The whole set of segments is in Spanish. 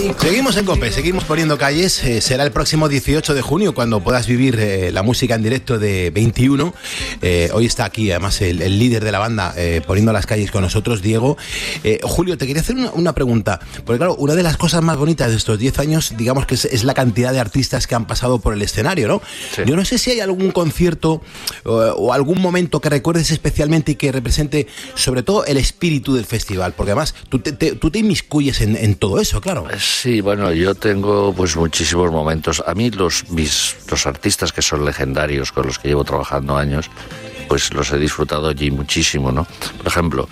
Seguimos en COPE, seguimos poniendo calles. Será el próximo 18 de junio cuando puedas vivir la música en directo de 21. Hoy está aquí, además, el líder de la banda poniendo las calles con nosotros, Diego. Julio, te quería hacer una pregunta. Porque claro, una de las cosas más bonitas de estos 10 años, digamos que es la cantidad de artistas que han pasado por el escenario, ¿no? Sí. Yo no sé si hay algún concierto o algún momento que recuerdes especialmente y que represente sobre todo el espíritu del festival. Porque además tú te inmiscuyes en todo eso, claro. Sí, bueno, yo tengo pues muchísimos momentos. A mí los artistas que son legendarios, con los que llevo trabajando años, pues los he disfrutado allí muchísimo, ¿no? Por ejemplo,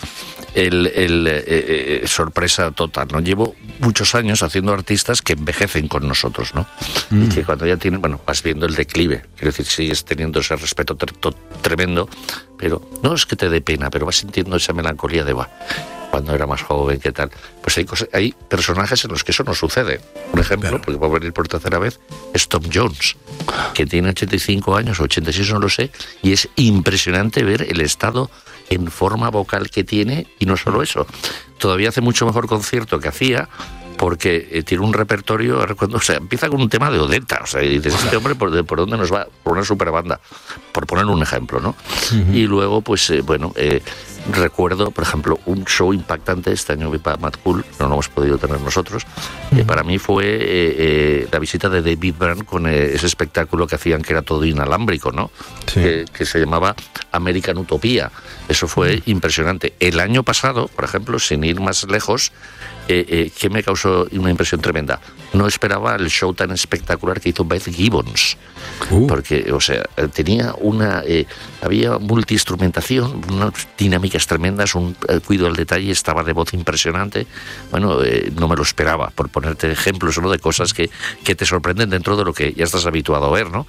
sorpresa total, ¿no? Llevo muchos años haciendo artistas que envejecen con nosotros, ¿no? Y que cuando ya tienen, bueno, vas viendo el declive, quiero decir, sigues teniendo ese respeto tremendo, pero no es que te dé pena, pero vas sintiendo esa melancolía de cuando era más joven, ¿qué tal? Pues hay personajes en los que eso no sucede. Por ejemplo, claro, porque va a venir por tercera vez, es Tom Jones, que tiene 85 años, 86, no lo sé, y es impresionante ver el estado en forma vocal que tiene, y no solo eso, todavía hace mucho mejor concierto que hacía, porque tiene un repertorio, o sea, empieza con un tema de Odetta, o sea, y dices, este hombre, ¿por dónde nos va? Por una super banda, por poner un ejemplo, ¿no? Uh-huh. Y luego, pues, recuerdo, por ejemplo, un show impactante este año para Mad Cool, no lo hemos podido tener nosotros. Para mí fue la visita de David Byrne con ese espectáculo que hacían, que era todo inalámbrico, ¿no? Sí. Que se llamaba American Utopía. Eso fue impresionante. El año pasado, por ejemplo, sin ir más lejos, que me causó una impresión tremenda. No esperaba el show tan espectacular que hizo Beth Gibbons, porque, o sea, tenía había multiinstrumentación, unas dinámicas tremendas, un cuidado al detalle, estaba de voz impresionante. Bueno, no me lo esperaba, por ponerte ejemplos, ¿no?, de cosas que te sorprenden dentro de lo que ya estás habituado a ver, ¿no?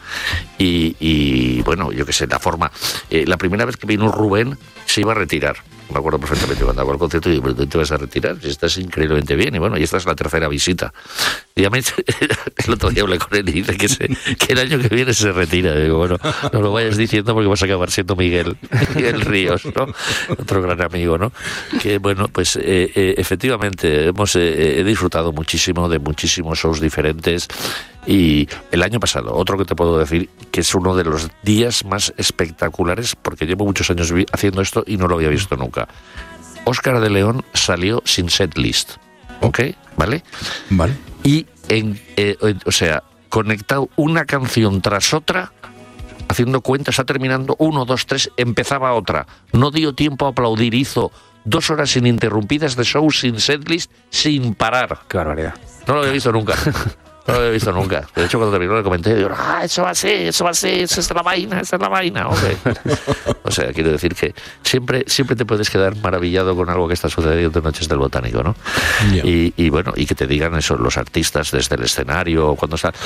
Y bueno, yo qué sé, la forma. La primera vez que vino Rubén se iba a retirar. Me acuerdo perfectamente cuando hago el concierto y digo, pero tú te vas a retirar, si estás increíblemente bien. Y bueno, y esta es la tercera visita. Y a mí, el otro día hablé con él y dice que el año que viene se retira. Y digo, bueno, no lo vayas diciendo porque vas a acabar siendo Miguel Ríos, ¿no? Otro gran amigo, ¿no? Que bueno, pues efectivamente he disfrutado muchísimo de muchísimos shows diferentes. Y el año pasado, otro que te puedo decir, que es uno de los días más espectaculares, porque llevo muchos años haciendo esto y no lo había visto nunca. Óscar de León salió sin setlist, ¿ok? ¿Vale? Vale. Y, o sea, conectado una canción tras otra, haciendo cuentas, está terminando 1, 2, 3, empezaba otra. No dio tiempo a aplaudir, hizo 2 horas ininterrumpidas de show sin setlist, sin parar. Qué barbaridad. No lo había visto nunca. No lo había visto nunca. De hecho, cuando terminó le comenté, digo, eso va así, esa es la vaina, hombre. O sea, quiero decir que siempre te puedes quedar maravillado con algo que está sucediendo en Noches del Botánico, ¿no? Yeah. Y bueno, y que te digan eso, los artistas desde el escenario, cuando están...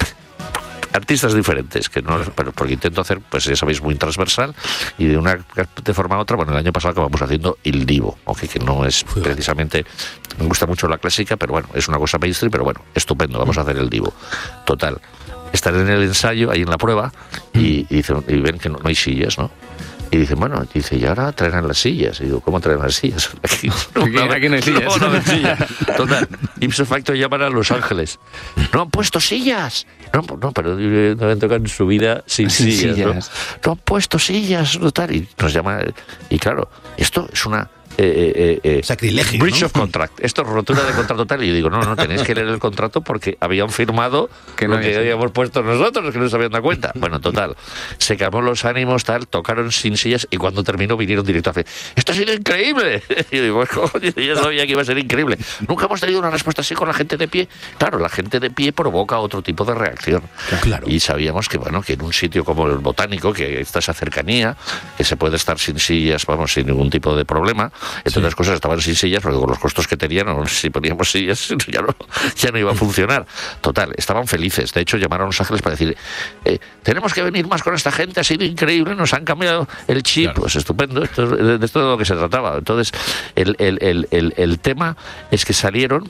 Artistas diferentes, que no, porque intento hacer, pues ya sabéis, muy transversal, y de forma u otra. Bueno, el año pasado acabamos haciendo Il Divo, aunque que no es precisamente, me gusta mucho la clásica, pero bueno, es una cosa mainstream, pero bueno, estupendo, vamos a hacer El Divo. Total, están en el ensayo, ahí en la prueba, y ven que no hay sillas, ¿no? Y dicen, bueno, y ahora traerán las sillas. Y digo, ¿cómo traerán las sillas? Aquí no hay sillas. No hay sillas. Total, ipso facto llaman a Los Ángeles. No han puesto sillas. No, pero no han tocado en su vida sin sillas. No han puesto sillas. Total, y nos llama. Y claro, esto es una... sacrilegio, breach, ¿no? of contract. Esto es rotura de contrato tal. Y yo digo, no, tenéis que leer el contrato porque habían firmado que lo que habíamos puesto nosotros, que no se habían dado cuenta. Bueno, total, se calmó los ánimos, tal, tocaron sin sillas, y cuando terminó vinieron directo a hacer, esto ha sido increíble. Y yo digo, coño, yo sabía que iba a ser increíble. Nunca hemos tenido una respuesta así con la gente de pie. Claro, la gente de pie provoca otro tipo de reacción. Claro. Y sabíamos que, bueno, que en un sitio como el Botánico, que está esa cercanía, que se puede estar sin sillas, vamos, sin ningún tipo de problema. Entonces las cosas estaban sin sillas, porque con los costos que tenían, si poníamos sillas ya no iba a funcionar. Total, estaban felices. De hecho, llamaron a Los Ángeles para decir, tenemos que venir más con esta gente, ha sido increíble, nos han cambiado el chip. Claro. Pues estupendo, de esto de lo que se trataba. Entonces, el tema es que salieron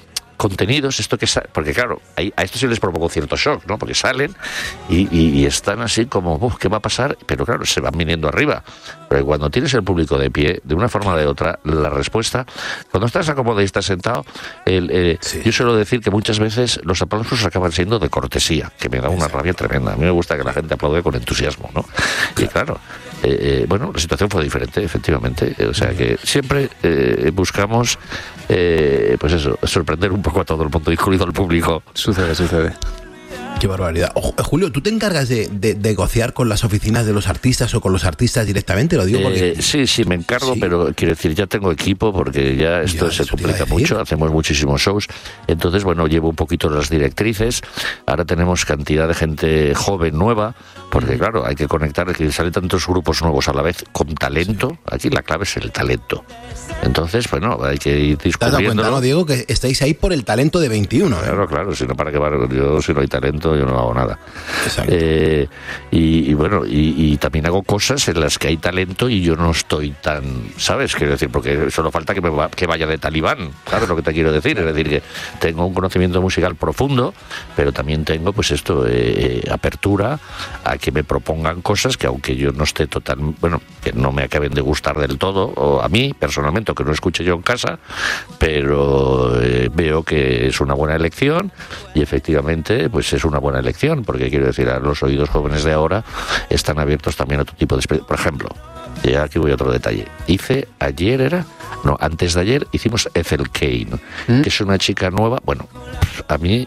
contenidos, porque claro, a esto sí les provocó cierto shock, ¿no? Porque salen y están así como, ¿qué va a pasar? Pero claro, se van viniendo arriba. Pero cuando tienes el público de pie, de una forma o de otra, la respuesta, cuando estás acomodado y estás sentado, yo suelo decir que muchas veces los aplausos acaban siendo de cortesía, que me da una rabia tremenda. A mí me gusta que la gente aplaude con entusiasmo, ¿no? Y claro, bueno, la situación fue diferente, efectivamente. O sea que siempre buscamos, pues eso, sorprender un poco a todo el mundo, incluido al público. Sucede. Qué barbaridad. Julio, ¿tú te encargas de negociar con las oficinas de los artistas o con los artistas directamente? Lo digo porque... Sí, me encargo, pero quiero decir, ya tengo equipo porque ya esto se complica mucho, hacemos muchísimos shows. Entonces, bueno, llevo un poquito las directrices. Ahora tenemos cantidad de gente joven, nueva, porque claro, hay que conectar, que salen tantos grupos nuevos a la vez con talento. Aquí la clave es el talento. Entonces, bueno, hay que ir descubriendo. ¿Te has dado cuenta, no, Diego, que estáis ahí por el talento de 21? Claro, si no, ¿para qué va? Yo, si no hay talento, yo no hago nada. Exacto. Y bueno, y también hago cosas en las que hay talento y yo no estoy tan, ¿sabes? Quiero decir, porque solo falta que vaya de talibán, ¿sabes lo que te quiero decir? Es decir, que tengo un conocimiento musical profundo, pero también tengo, pues esto, apertura a que me propongan cosas que aunque yo no esté que no me acaben de gustar del todo, o a mí personalmente, que no escuche yo en casa, pero veo que es una buena elección y efectivamente pues es una buena elección, porque quiero decir, a los oídos jóvenes de ahora están abiertos también a otro tipo de... Por ejemplo, ya aquí voy a otro detalle. Antes de ayer hicimos Ethel Kane, que es una chica nueva. Bueno, a mí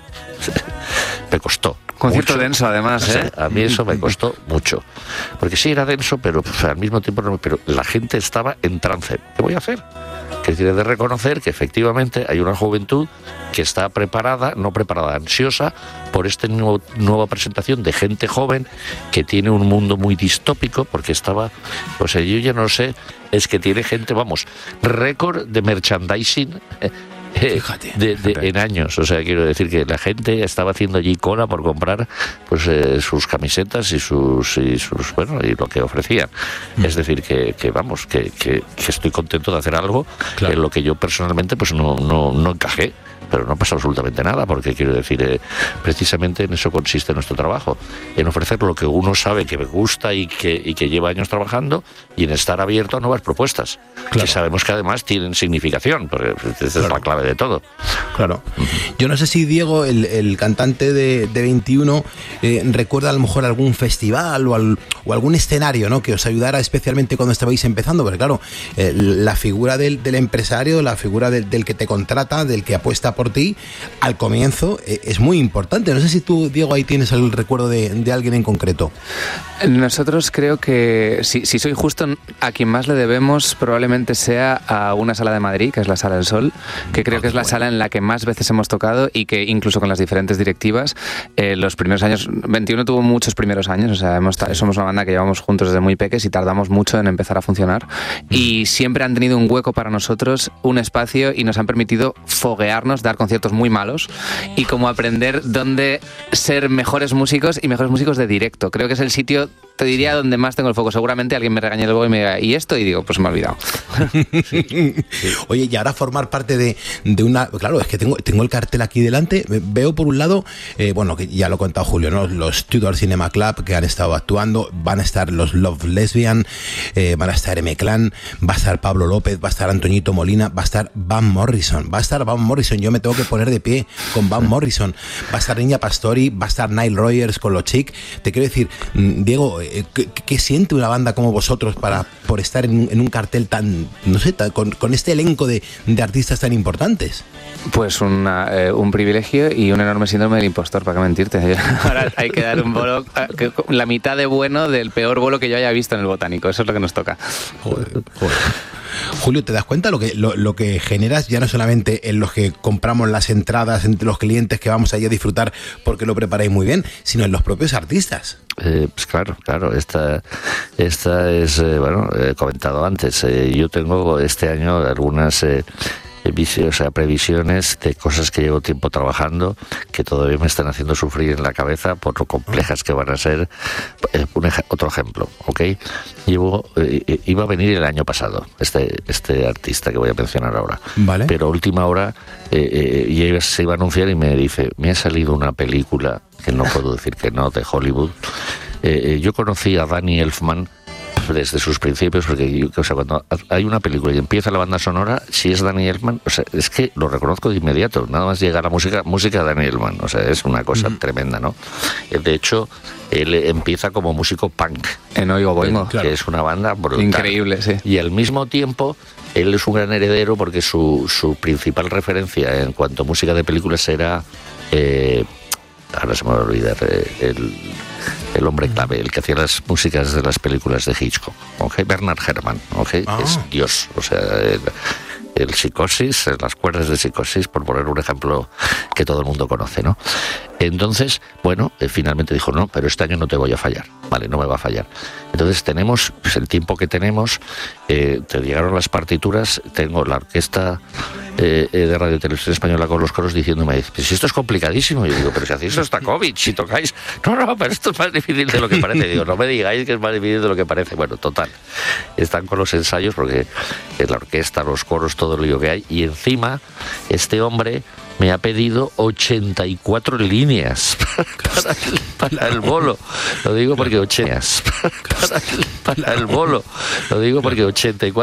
me costó. Concierto mucho. Denso, además, ¿eh? A mí eso me costó mucho. Porque sí era denso, pero al mismo tiempo pero la gente estaba en trance. ¿Qué voy a hacer? Que tiene de reconocer que efectivamente hay una juventud que está preparada, ansiosa por esta nueva presentación de gente joven que tiene un mundo muy distópico, porque estaba, pues yo ya no sé, es que tiene gente, récord de merchandising. Fíjate. En años, o sea, quiero decir que la gente estaba haciendo allí cola por comprar pues sus camisetas y sus bueno, y lo que ofrecían. Es decir, que estoy contento de hacer algo en lo que yo personalmente pues no encajé. Pero no pasa absolutamente nada, porque quiero decir, precisamente en eso consiste nuestro trabajo, en ofrecer lo que uno sabe que me gusta y que lleva años trabajando, y en estar abierto a nuevas propuestas, que sabemos que además tienen significación, porque esa es la clave de todo. Claro. Yo no sé si Diego, el cantante de 21, recuerda a lo mejor algún festival o algún escenario, ¿no?, que os ayudara especialmente cuando estabais empezando, porque claro, la figura del empresario, la figura del que te contrata, del que apuesta por ti, al comienzo es muy importante. No sé si tú, Diego, ahí tienes el recuerdo de alguien en concreto. Nosotros creo que, si soy justo, a quien más le debemos probablemente sea a una sala de Madrid, que es la Sala del Sol, que creo que es la sala en la que más veces hemos tocado y que incluso con las diferentes directivas, los primeros años, 21 tuvo muchos primeros años, o sea, somos una banda que llevamos juntos desde muy peques y tardamos mucho en empezar a funcionar, y siempre han tenido un hueco para nosotros, un espacio, y nos han permitido foguearnos, dar conciertos muy malos y como aprender dónde ser mejores músicos y mejores músicos de directo. Creo que es el sitio, te diría, donde más tengo el foco. Seguramente alguien me regañe luego y me diga, ¿y esto? Y digo, pues me he olvidado. Oye, y ahora formar parte de una... Claro, es que tengo el cartel aquí delante. Veo por un lado, bueno, que ya lo ha contado Julio, ¿no?, los Tudor Cinema Club que han estado actuando, van a estar los Love Lesbian, van a estar M-Clan, va a estar Pablo López, va a estar Antoñito Molina, va a estar Van Morrison. Yo me tengo que poner de pie con Van Morrison. Va a estar Niña Pastori, va a estar Nile Rodgers con los Chic. Te quiero decir, Diego, ¿qué siente una banda como vosotros por estar en un cartel tan, no sé, con este elenco de artistas tan importantes? Pues un privilegio y un enorme síndrome del impostor, para qué mentirte. Ahora hay que dar un bolo, la mitad de bueno del peor bolo que yo haya visto en el Botánico. Eso es lo que nos toca. Joder. Julio, ¿te das cuenta lo que generas ya no solamente en los que compramos las entradas, entre los clientes que vamos allí a disfrutar porque lo preparáis muy bien, sino en los propios artistas? Pues claro, esta es, bueno, he comentado antes, yo tengo este año algunas previsiones de cosas que llevo tiempo trabajando, que todavía me están haciendo sufrir en la cabeza por lo complejas que van a ser. Otro ejemplo, ¿ok? Iba a venir el año pasado este artista que voy a mencionar ahora, vale. Pero a última hora ya se iba a anunciar y me dice, me ha salido una película, que no puedo decir que no, de Hollywood. Yo conocí a Danny Elfman desde sus principios, porque cuando hay una película y empieza la banda sonora, si es Danny Elfman, es que lo reconozco de inmediato, nada más llega la música de Danny Elfman, es una cosa tremenda, ¿no? De hecho, él empieza como músico punk en Oigo Boingo, que es una banda brutal. Increíble, sí. Y al mismo tiempo, él es un gran heredero porque su principal referencia en cuanto a música de películas era, ahora se me va a olvidar, el hombre clave, el que hacía las músicas de las películas de Hitchcock, ¿okay? Bernard Herrmann, ¿okay? Es Dios, el Psicosis, las cuerdas de Psicosis, por poner un ejemplo que todo el mundo conoce, ¿no? Entonces, bueno, finalmente dijo, no, pero este año no te voy a fallar, vale, no me va a fallar. Entonces tenemos, el tiempo que tenemos, te llegaron las partituras, tengo la orquesta de Radio Televisión Española con los coros diciéndome, pues esto es complicadísimo. Y yo digo, pero si hacéis Shostakovich, si tocáis, no, pero esto es más difícil de lo que parece. Digo, no me digáis que es más difícil de lo que parece. Bueno, total, están con los ensayos porque es la orquesta, los coros, todo el lío que hay, y encima este hombre me ha pedido 84 líneas para el bolo. Lo digo porque 84